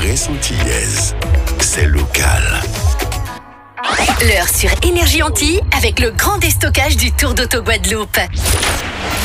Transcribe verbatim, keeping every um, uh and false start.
l'adresse antillaise. C'est local. L'heure sur Énergie Antilles avec le grand déstockage du Tour d'Auto Guadeloupe.